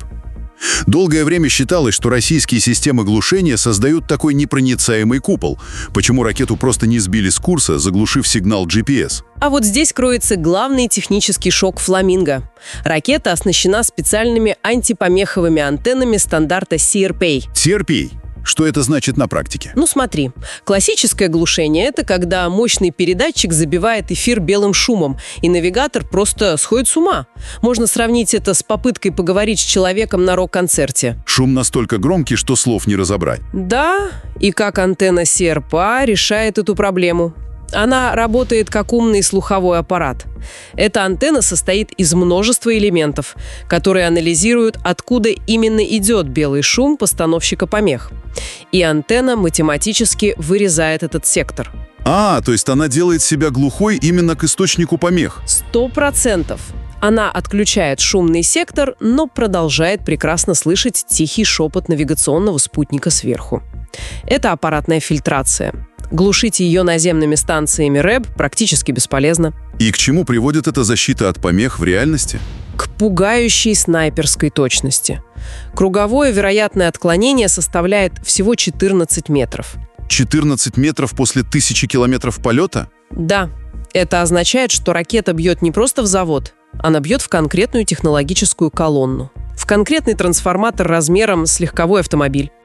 Долгое время считалось, что российские системы глушения создают такой непроницаемый купол. Почему ракету просто не сбили с курса, заглушив сигнал джи пи эс? А вот здесь кроется главный технический шок «Фламинго». Ракета оснащена специальными антипомеховыми антеннами стандарта си эр пи эй. си эр пи эй? Что это значит на практике? Ну смотри, классическое глушение — это когда мощный передатчик забивает эфир белым шумом, и навигатор просто сходит с ума. Можно сравнить это с попыткой поговорить с человеком на рок-концерте. Шум настолько громкий, что слов не разобрать. Да, и как антенна си эр пи эй решает эту проблему? Она работает как умный слуховой аппарат. Эта антенна состоит из множества элементов, которые анализируют, откуда именно идет белый шум постановщика помех. И антенна математически вырезает этот сектор. А, то есть она делает себя глухой именно к источнику помех? Сто процентов. Она отключает шумный сектор, но продолжает прекрасно слышать тихий шепот навигационного спутника сверху. Это аппаратная фильтрация. Глушить ее наземными станциями РЭБ практически бесполезно. И к чему приводит эта защита от помех в реальности? К пугающей снайперской точности. Круговое вероятное отклонение составляет всего четырнадцать метров. четырнадцать метров после тысячи километров полета? Да. Это означает, что ракета бьет не просто в завод, она бьет в конкретную технологическую колонну. В конкретный трансформатор размером с легковой автомобиль.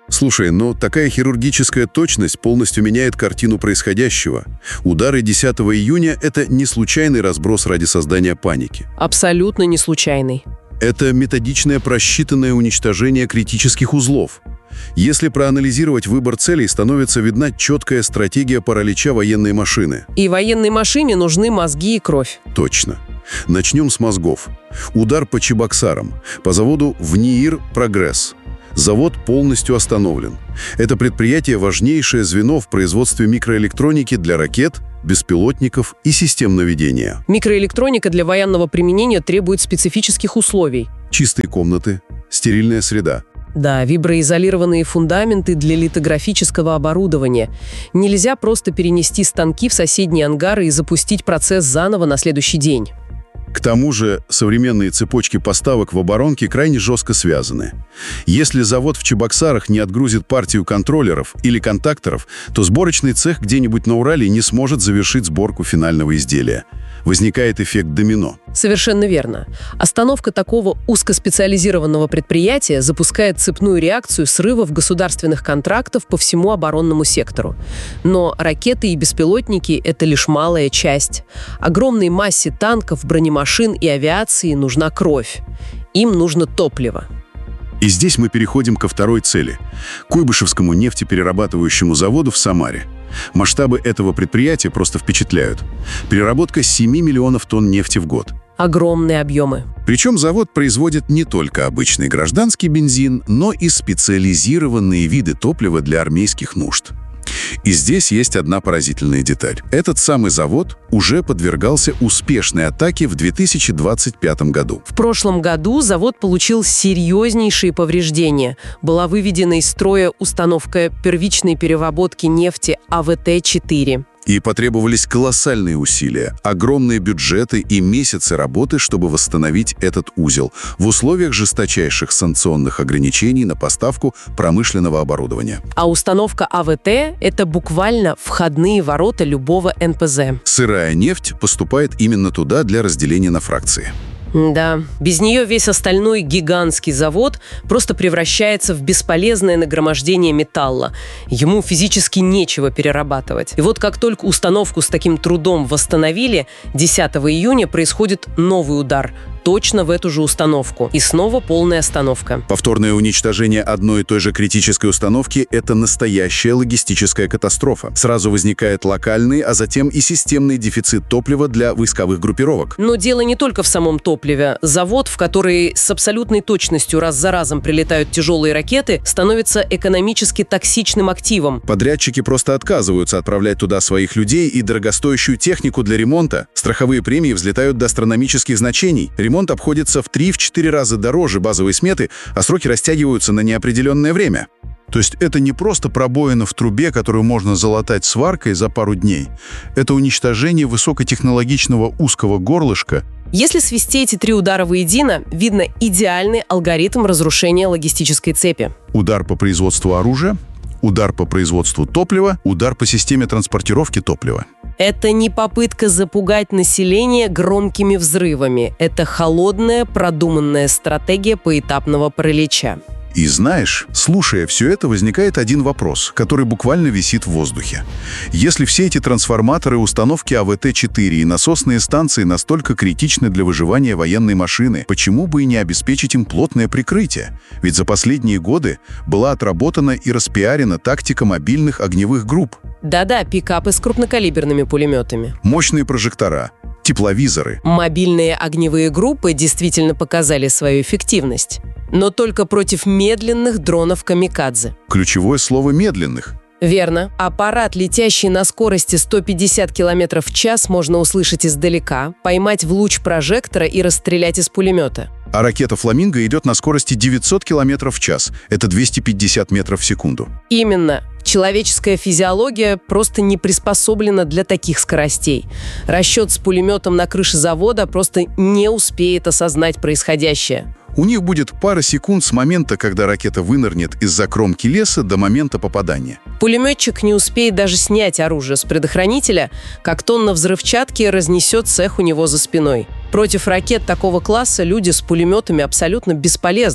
Слушай, но такая хирургическая точность полностью меняет картину происходящего. Удары десятого июня – это не случайный разброс ради создания паники. Абсолютно не случайный. Это методичное просчитанное уничтожение критических узлов. Если проанализировать выбор целей, становится видна четкая стратегия паралича военной машины. И военной машине нужны мозги и кровь. Точно. Начнем с мозгов. Удар по Чебоксарам, по заводу «ВНИИР Прогресс». Завод полностью остановлен. Это предприятие – важнейшее звено в производстве микроэлектроники для ракет, беспилотников и систем наведения. Микроэлектроника для военного применения требует специфических условий. Чистые комнаты, стерильная среда. Да, виброизолированные фундаменты для литографического оборудования. Нельзя просто перенести станки в соседние ангары и запустить процесс заново на следующий день. К тому же современные цепочки поставок в оборонке крайне жестко связаны. Если завод в Чебоксарах не отгрузит партию контроллеров или контакторов, то сборочный цех где-нибудь на Урале не сможет завершить сборку финального изделия. Возникает эффект домино. Совершенно верно. Остановка такого узкоспециализированного предприятия запускает цепную реакцию срывов государственных контрактов по всему оборонному сектору. Но ракеты и беспилотники – это лишь малая часть. Огромной массе танков, бронемашин и авиации нужна кровь. Им нужно топливо. И здесь мы переходим ко второй цели – Куйбышевскому нефтеперерабатывающему заводу в Самаре. Масштабы этого предприятия просто впечатляют. Переработка семи миллионов тонн нефти в год. Огромные объемы. Причем завод производит не только обычный гражданский бензин, но и специализированные виды топлива для армейских нужд. И здесь есть одна поразительная деталь. Этот самый завод уже подвергался успешной атаке в две тысячи двадцать пятом году. В прошлом году завод получил серьезнейшие повреждения. Была выведена из строя установка первичной переработки нефти А В Т четыре. И потребовались колоссальные усилия, огромные бюджеты и месяцы работы, чтобы восстановить этот узел в условиях жесточайших санкционных ограничений на поставку промышленного оборудования. А установка А В Т – это буквально входные ворота любого Н П З. Сырая нефть поступает именно туда для разделения на фракции. Да, без нее весь остальной гигантский завод просто превращается в бесполезное нагромождение металла. Ему физически нечего перерабатывать. И вот как только установку с таким трудом восстановили, десятого июня происходит новый удар. Точно в эту же установку. И снова полная остановка. Повторное уничтожение одной и той же критической установки – это настоящая логистическая катастрофа. Сразу возникает локальный, а затем и системный дефицит топлива для войсковых группировок. Но дело не только в самом топливе. Завод, в который с абсолютной точностью раз за разом прилетают тяжелые ракеты, становится экономически токсичным активом. Подрядчики просто отказываются отправлять туда своих людей и дорогостоящую технику для ремонта. Страховые премии взлетают до астрономических значений. Ремонт обходится в три-четыре раза дороже базовой сметы, а сроки растягиваются на неопределенное время. То есть это не просто пробоина в трубе, которую можно залатать сваркой за пару дней. Это уничтожение высокотехнологичного узкого горлышка. Если свести эти три удара воедино, видно идеальный алгоритм разрушения логистической цепи. Удар по производству оружия, удар по производству топлива, удар по системе транспортировки топлива. Это не попытка запугать население громкими взрывами. Это холодная, продуманная стратегия поэтапного паралича. И знаешь, слушая все это, возникает один вопрос, который буквально висит в воздухе. Если все эти трансформаторы, установки А В Т четыре и насосные станции настолько критичны для выживания военной машины, почему бы и не обеспечить им плотное прикрытие? Ведь за последние годы была отработана и распиарена тактика мобильных огневых групп. Да-да, пикапы с крупнокалиберными пулеметами. Мощные прожектора, тепловизоры. Мобильные огневые группы действительно показали свою эффективность. Но только против медленных дронов «Камикадзе». Ключевое слово «медленных». Верно. Аппарат, летящий на скорости сто пятьдесят километров в час, можно услышать издалека, поймать в луч прожектора и расстрелять из пулемета. А ракета «Фламинго» идет на скорости девятьсот километров в час. Это двести пятьдесят метров в секунду. Именно. Человеческая физиология просто не приспособлена для таких скоростей. Расчет с пулеметом на крыше завода просто не успеет осознать происходящее. У них будет пара секунд с момента, когда ракета вынырнет из-за кромки леса, до момента попадания. Пулеметчик не успеет даже снять оружие с предохранителя, как тонна взрывчатки разнесет цех у него за спиной. Против ракет такого класса люди с пулеметами абсолютно бесполезны.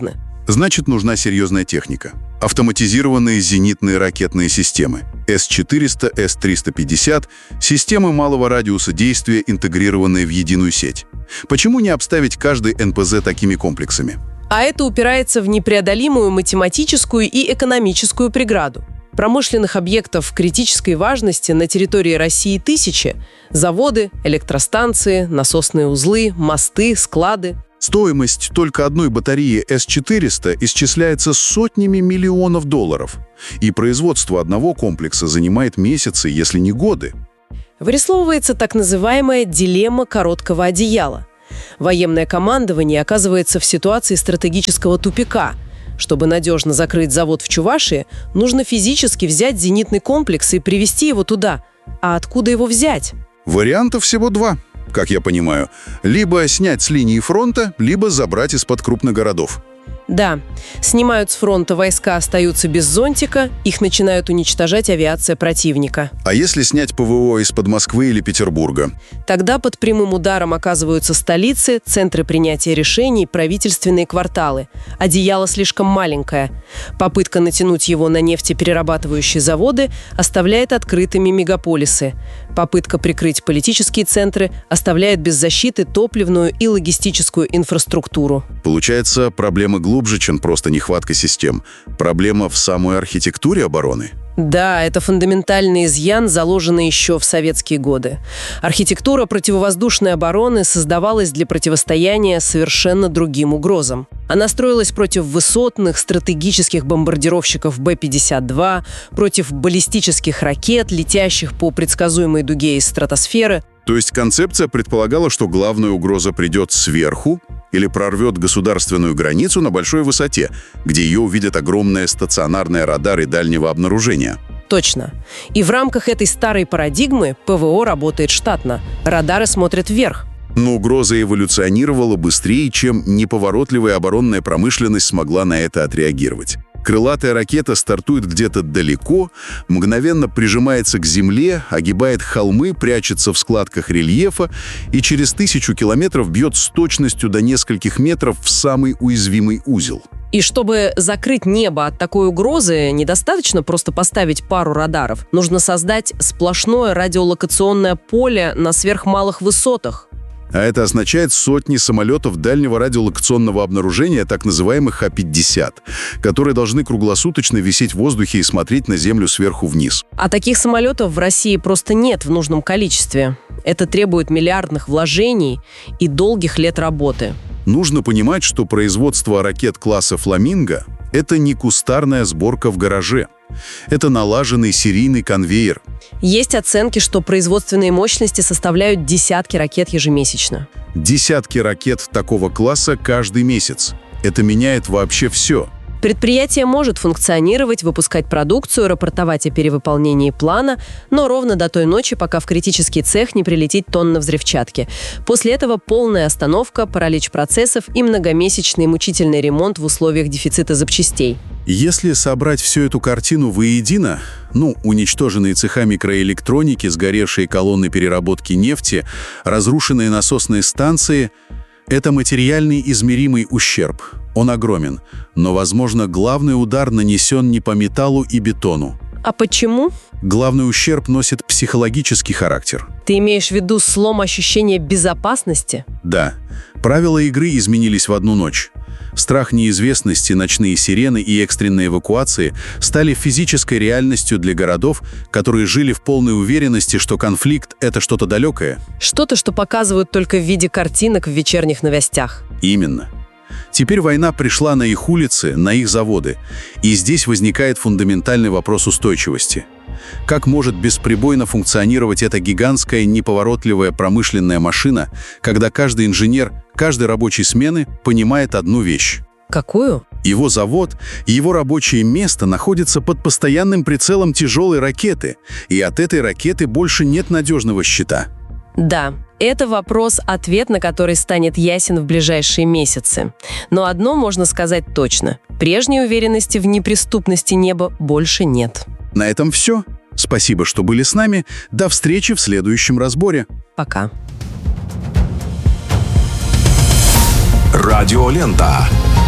Значит, нужна серьезная техника. Автоматизированные зенитные ракетные системы эс четыреста, эс триста пятьдесят, системы малого радиуса действия, интегрированные в единую сеть. Почему не обставить каждый эн пэ зэ такими комплексами? А это упирается в непреодолимую математическую и экономическую преграду. Промышленных объектов критической важности на территории России тысячи. Заводы, электростанции, насосные узлы, мосты, склады. Стоимость только одной батареи эс четыреста исчисляется сотнями миллионов долларов. И производство одного комплекса занимает месяцы, если не годы. Вырисовывается так называемая дилемма короткого одеяла. Военное командование оказывается в ситуации стратегического тупика. Чтобы надежно закрыть завод в Чувашии, нужно физически взять зенитный комплекс и привезти его туда. А откуда его взять? Вариантов всего два, как я понимаю. Либо снять с линии фронта, либо забрать из-под крупных городов. Да, снимают с фронта, войска остаются без зонтика, их начинают уничтожать авиация противника. А если снять пэ вэ о из-под Москвы или Петербурга? Тогда под прямым ударом оказываются столицы, центры принятия решений, правительственные кварталы. Одеяло слишком маленькое. Попытка натянуть его на нефтеперерабатывающие заводы оставляет открытыми мегаполисы. Попытка прикрыть политические центры оставляет без защиты топливную и логистическую инфраструктуру. Получается, проблема глубже, чем просто нехватка систем. Проблема в самой архитектуре обороны. Да, это фундаментальный изъян, заложенный еще в советские годы. Архитектура противовоздушной обороны создавалась для противостояния совершенно другим угрозам. Она строилась против высотных стратегических бомбардировщиков бэ пятьдесят два, против баллистических ракет, летящих по предсказуемой дуге из стратосферы. То есть концепция предполагала, что главная угроза придет сверху или прорвет государственную границу на большой высоте, где ее увидят огромные стационарные радары дальнего обнаружения. Точно. И в рамках этой старой парадигмы пэ вэ о работает штатно. Радары смотрят вверх. Но угроза эволюционировала быстрее, чем неповоротливая оборонная промышленность смогла на это отреагировать. Крылатая ракета стартует где-то далеко, мгновенно прижимается к земле, огибает холмы, прячется в складках рельефа и через тысячу километров бьет с точностью до нескольких метров в самый уязвимый узел. И чтобы закрыть небо от такой угрозы, недостаточно просто поставить пару радаров. Нужно создать сплошное радиолокационное поле на сверхмалых высотах. А это означает сотни самолетов дальнего радиолокационного обнаружения, так называемых ха пятьдесят, которые должны круглосуточно висеть в воздухе и смотреть на Землю сверху вниз. А таких самолетов в России просто нет в нужном количестве. Это требует миллиардных вложений и долгих лет работы. Нужно понимать, что производство ракет класса «Фламинго» — это не кустарная сборка в гараже. Это налаженный серийный конвейер. Есть оценки, что производственные мощности составляют десятки ракет ежемесячно. Десятки ракет такого класса каждый месяц. Это меняет вообще все. Предприятие может функционировать, выпускать продукцию, рапортовать о перевыполнении плана, но ровно до той ночи, пока в критический цех не прилетит тонна взрывчатки. После этого полная остановка, паралич процессов и многомесячный мучительный ремонт в условиях дефицита запчастей. Если собрать всю эту картину воедино, ну, уничтоженные цеха микроэлектроники, сгоревшие колонны переработки нефти, разрушенные насосные станции — это материальный измеримый ущерб. Он огромен, но, возможно, главный удар нанесен не по металлу и бетону. А почему? Главный ущерб носит психологический характер. Ты имеешь в виду слом ощущения безопасности? Да. Правила игры изменились в одну ночь. Страх неизвестности, ночные сирены и экстренные эвакуации стали физической реальностью для городов, которые жили в полной уверенности, что конфликт — это что-то далекое. Что-то, что показывают только в виде картинок в вечерних новостях. Именно. Теперь война пришла на их улицы, на их заводы. И здесь возникает фундаментальный вопрос устойчивости. Как может бесперебойно функционировать эта гигантская, неповоротливая промышленная машина, когда каждый инженер, каждой рабочей смены понимает одну вещь? Какую? Его завод и его рабочее место находятся под постоянным прицелом тяжелой ракеты, и от этой ракеты больше нет надежного щита. Да, это вопрос, ответ на который станет ясен в ближайшие месяцы. Но одно можно сказать точно. Прежней уверенности в неприступности неба больше нет. На этом все. Спасибо, что были с нами. До встречи в следующем разборе. Пока. Радиолента.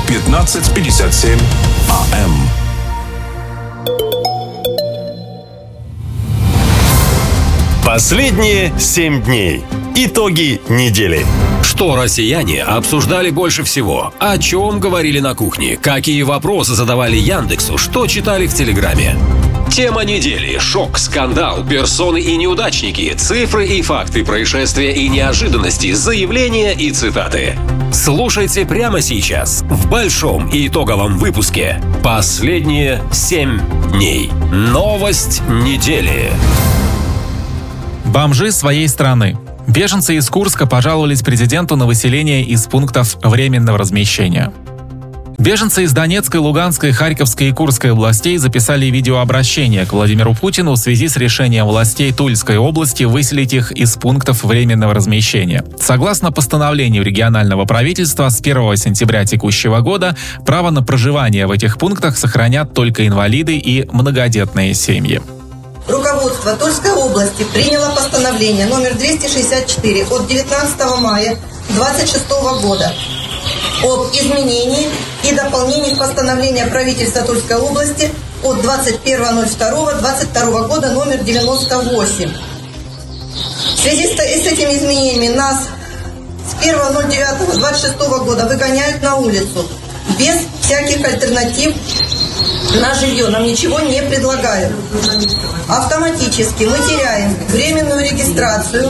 пятнадцать пятьдесят семь АМ. Последние семь дней. Итоги недели. Что россияне обсуждали больше всего? О чем говорили на кухне? Какие вопросы задавали Яндексу? Что читали в Телеграме? Тема недели. Шок, скандал, персоны и неудачники, цифры и факты, происшествия и неожиданности, заявления и цитаты. Слушайте прямо сейчас в большом и итоговом выпуске «Последние семь дней». Новость недели. Бомжи своей страны. Беженцы из Курска пожаловались президенту на выселение из пунктов временного размещения. Беженцы из Донецкой, Луганской, Харьковской и Курской областей записали видеообращение к Владимиру Путину в связи с решением властей Тульской области выселить их из пунктов временного размещения. Согласно постановлению регионального правительства, с первого сентября текущего года право на проживание в этих пунктах сохранят только инвалиды и многодетные семьи. Руководство Тульской области приняло постановление номер двести шестьдесят четыре от девятнадцатого мая две тысячи двадцать шестого года об изменении и дополнении постановления правительства Тульской области от двадцать первого ноль второго двадцать второго года номер девяносто восемь. В связи с этими изменениями нас с первого ноль девятого двадцать шестого года выгоняют на улицу без всяких альтернатив на жилье, нам ничего не предлагают. Автоматически мы теряем временную регистрацию,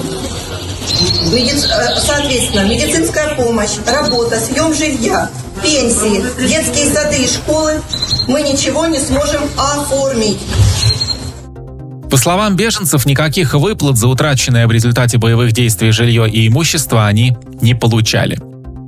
соответственно, медицинская помощь, работа, съем жилья, пенсии, детские сады и школы мы ничего не сможем оформить. По словам беженцев, никаких выплат за утраченное в результате боевых действий жилье и имущество они не получали.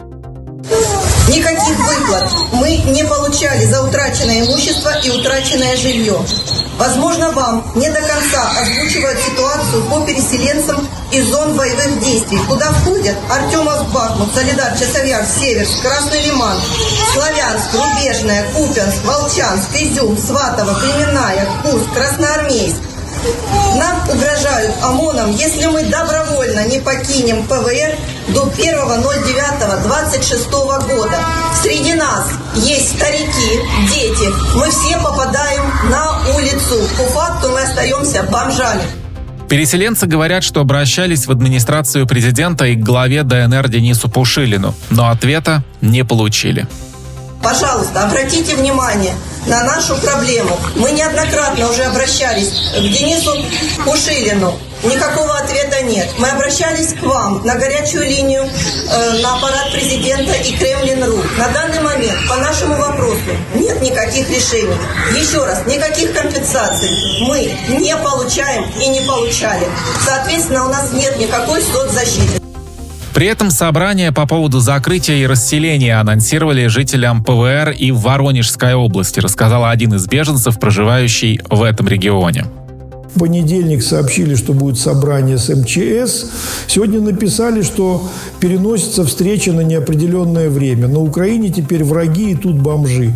Никаких выплат мы не получали за утраченное имущество и утраченное жилье. Возможно, вам не до конца озвучивают ситуацию по переселенцам из зон боевых действий, куда входят Артемовск, Бахмут, Солидар, Часовьярск, Северск, Красный Лиман, Славянск, Рубежная, Купянск, Волчанск, Изюм, Сватово, Кременная, Курск, Красноармейск. Нам угрожают ОМОНом, если мы добровольно не покинем ПВР до первого ноль девятого двадцать шестого года. Среди нас есть старики, дети. Мы все попадаем на улицу. По факту мы остаемся бомжами. Переселенцы говорят, что обращались в администрацию президента и к главе ДНР Денису Пушилину, но ответа не получили. Пожалуйста, обратите внимание на нашу проблему. Мы неоднократно уже обращались к Денису Пушилину. Никакого ответа нет. Мы обращались к вам на горячую линию, э, на аппарат президента и Кремлин.ру. На данный момент по нашему вопросу нет никаких решений. Еще раз, никаких компенсаций мы не получаем и не получали. Соответственно, у нас нет никакой соцзащиты. При этом собрание по поводу закрытия и расселения анонсировали жителям ПВР и в Воронежской области, рассказал один из беженцев, проживающий в этом регионе. В понедельник сообщили, что будет собрание с эм че эс. Сегодня написали, что переносится встреча на неопределенное время. На Украине теперь враги и тут бомжи.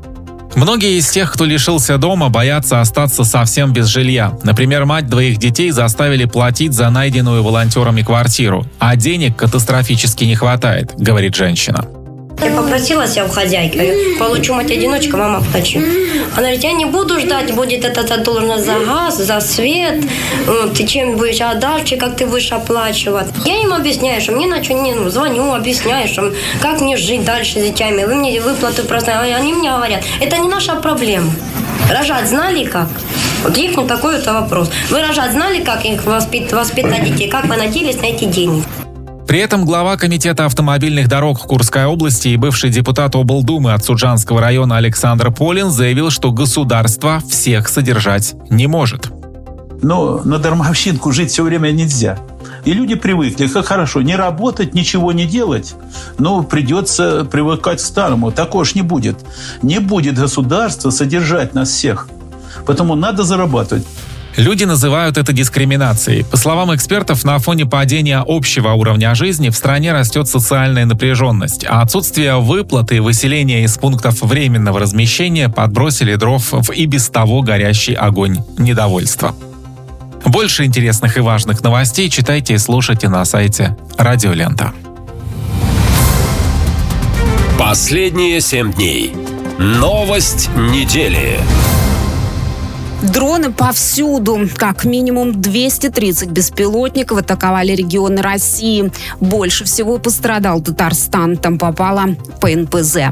Многие из тех, кто лишился дома, боятся остаться совсем без жилья. Например, мать двоих детей заставили платить за найденную волонтерами квартиру, а денег катастрофически не хватает, говорит женщина. Я попросилась я у хозяйки, говорю, получу мать-одиночка, мама плачу. Она говорит, я не буду ждать, будет эта должность за газ, за свет, ты чем будешь, а дальше как ты будешь оплачивать. Я им объясняю, что мне начал, не, ну, звоню, объясняю, что как мне жить дальше с детьми, вы мне выплаты просто, они мне говорят, это не наша проблема. Рожать знали как? Вот их не такой вот вопрос. Вы рожать знали, как их воспит, воспитать детей, как вы надеялись на эти деньги? При этом глава комитета автомобильных дорог Курской области и бывший депутат облдумы от Суджанского района Александр Полин заявил, что государство всех содержать не может. Но на дармовщинку жить все время нельзя. И люди привыкли, как хорошо, не работать, ничего не делать, но придется привыкать к старому. Такого ж не будет. Не будет государство содержать нас всех. Потому надо зарабатывать. Люди называют это дискриминацией. По словам экспертов, на фоне падения общего уровня жизни в стране растет социальная напряженность, а отсутствие выплат и выселения из пунктов временного размещения подбросили дров в и без того горящий огонь недовольства. Больше интересных и важных новостей читайте и слушайте на сайте Радиолента. Последние семь дней. Новость недели. Дроны повсюду. Как минимум двести тридцать беспилотников атаковали регионы России. Больше всего пострадал Татарстан. Там попало по эн пэ зэ.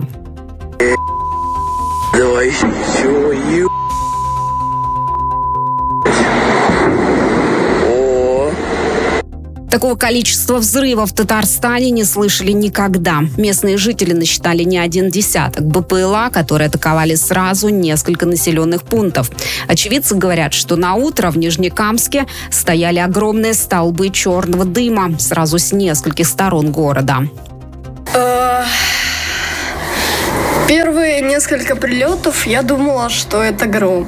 Давай, все, ё... Такого количества взрывов в Татарстане не слышали никогда. Местные жители насчитали не один десяток бэ пэ эл а, которые атаковали сразу несколько населенных пунктов. Очевидцы говорят, что на утро в Нижнекамске стояли огромные столбы черного дыма сразу с нескольких сторон города. Первые несколько прилетов я думала, что это гром.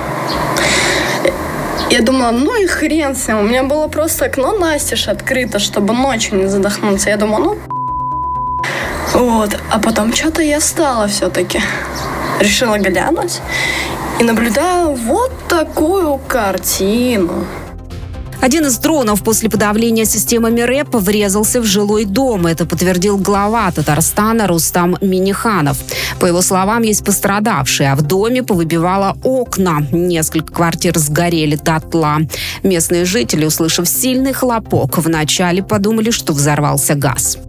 Я думала, ну и хрен с ним. У меня было просто окно настежь открыто, чтобы ночью не задохнуться. Я думала, ну... Вот. А потом что-то я встала все-таки. Решила глянуть. И наблюдаю вот такую картину. Один из дронов после подавления системами РЭП врезался в жилой дом. Это подтвердил глава Татарстана Рустам Минниханов. По его словам, есть пострадавшие, а в доме повыбивало окна. Несколько квартир сгорели дотла. Местные жители, услышав сильный хлопок, вначале подумали, что взорвался газ.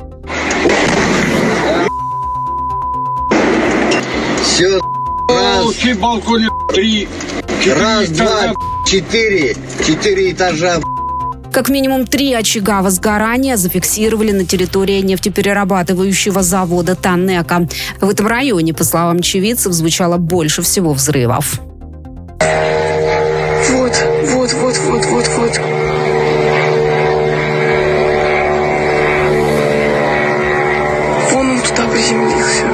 Все, раз, три, раз, два, четыре, четыре этажа. Как минимум три очага возгорания зафиксировали на территории нефтеперерабатывающего завода «Танека». В этом районе, по словам очевидцев, звучало больше всего взрывов. Вот, вот, вот, вот, вот, вот. Вон он туда приземлился.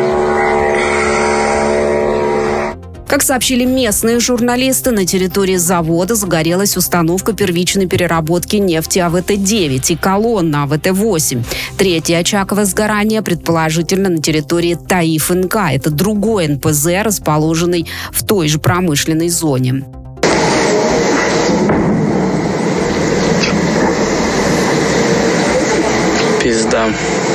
Как сообщили местные журналисты, на территории завода загорелась установка первичной переработки нефти а вэ тэ девять и колонна а вэ тэ восемь. Третий очаг возгорания предположительно на территории Таиф эн ка. Это другой эн пэ зэ, расположенный в той же промышленной зоне. Пизда.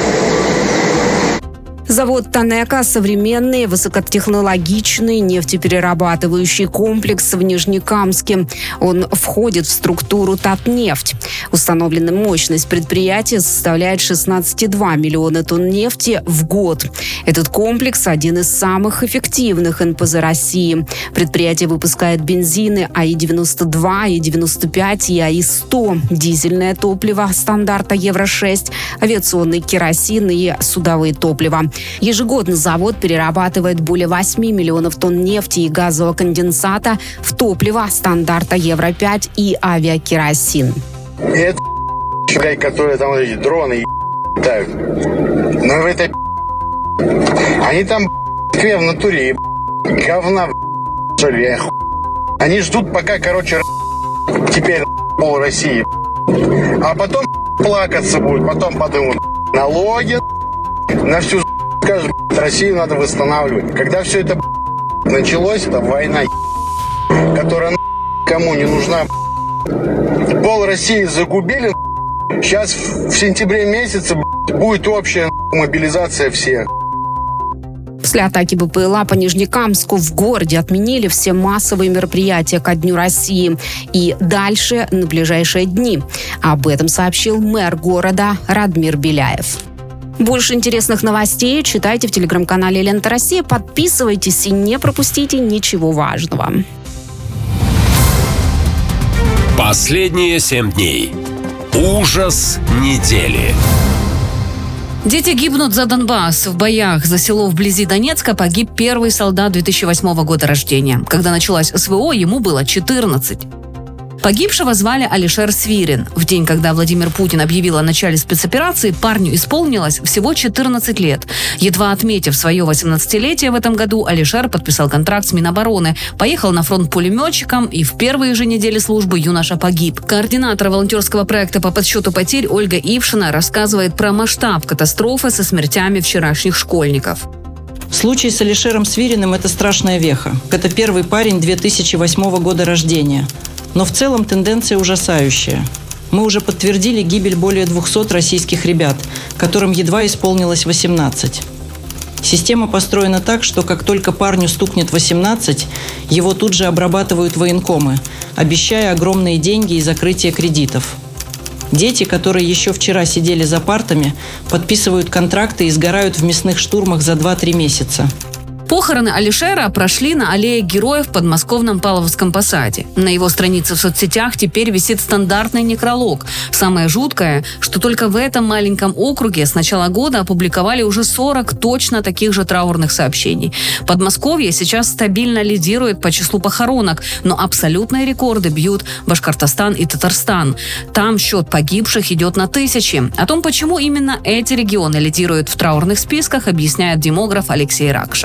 Завод «Танека» – современный, высокотехнологичный нефтеперерабатывающий комплекс в Нижнекамске. Он входит в структуру «Татнефть». Установленная мощность предприятия составляет шестнадцать целых два десятых миллиона тонн нефти в год. Этот комплекс – один из самых эффективных эн пэ зэ России. Предприятие выпускает бензины а и девяносто два, а и девяносто пять и а и сто, дизельное топливо стандарта евро шесть, авиационный керосин и судовые топлива. Ежегодно завод перерабатывает более восемь миллионов тонн нефти и газового конденсата в топливо стандарта евро пять и авиакеросин. Это, блядь, которые там эти дроны летают. Но в этой они там в натуре говна, что ли, они ждут, пока, короче, теперь пол России. А потом плакаться будут, потом подумают, налоги на всю скажут, Россию надо восстанавливать. Когда все это началось, это война, которая кому не нужна. Пол России загубили. Сейчас в сентябре месяце будет общая мобилизация всех. После атаки бэ пэ эл а по Нижнекамску в городе отменили все массовые мероприятия ко Дню России. И дальше на ближайшие дни. Об этом сообщил мэр города Радмир Беляев. Больше интересных новостей читайте в телеграм-канале «Лента Россия». Подписывайтесь и не пропустите ничего важного. Последние семь дней. Ужас недели. Дети гибнут за Донбасс. В боях за село вблизи Донецка погиб первый солдат две тысячи восьмого года рождения. Когда началась эс вэ о, ему было четырнадцать. Погибшего звали Алишер Свирин. В день, когда Владимир Путин объявил о начале спецоперации, парню исполнилось всего четырнадцать лет. Едва отметив свое восемнадцатилетие в этом году, Алишер подписал контракт с Минобороны, поехал на фронт пулеметчиком, и в первые же недели службы юноша погиб. Координатор волонтерского проекта по подсчету потерь Ольга Ившина рассказывает про масштаб катастрофы со смертями вчерашних школьников. Случай с Алишером Свириным – это страшная веха. Это первый парень две тысячи восьмого года рождения. Но в целом тенденция ужасающая. Мы уже подтвердили гибель более двухсот российских ребят, которым едва исполнилось восемнадцать. Система построена так, что как только парню стукнет восемнадцать, его тут же обрабатывают военкомы, обещая огромные деньги и закрытие кредитов. Дети, которые еще вчера сидели за партами, подписывают контракты и сгорают в мясных штурмах за два-три месяца. Похороны Алишера прошли на аллее Героев в подмосковном Павловском посаде. На его странице в соцсетях теперь висит стандартный некролог. Самое жуткое, что только в этом маленьком округе с начала года опубликовали уже сорок точно таких же траурных сообщений. Подмосковье сейчас стабильно лидирует по числу похоронок, но абсолютные рекорды бьют Башкортостан и Татарстан. Там счет погибших идет на тысячи. О том, почему именно эти регионы лидируют в траурных списках, объясняет демограф Алексей Ракша.